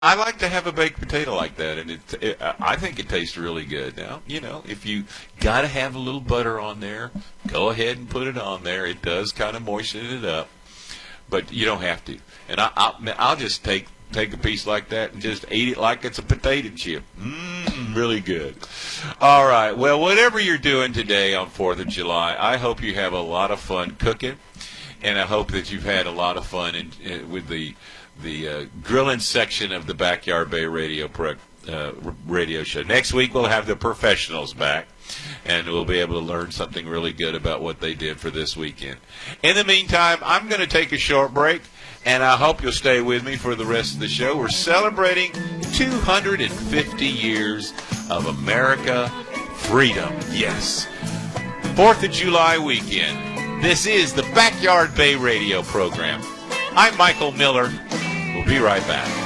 I like to have a baked potato like that, and I think it tastes really good. Now, if you got to have a little butter on there, go ahead and put it on there. It does kind of moisten it up, but you don't have to. And I'll just take a piece like that and just eat it like it's a potato chip. Really good. All right. Well, whatever you're doing today on 4th of July, I hope you have a lot of fun cooking, and I hope that you've had a lot of fun with the grilling section of the Backyard Bay radio show. Next week we'll have the professionals back, and we'll be able to learn something really good about what they did for this weekend. In the meantime, I'm going to take a short break, and I hope you'll stay with me for the rest of the show. We're celebrating 250 years of America freedom. Yes. 4th of July weekend. This is the Backyard Bay radio program. I'm Michael Miller. We'll be right back.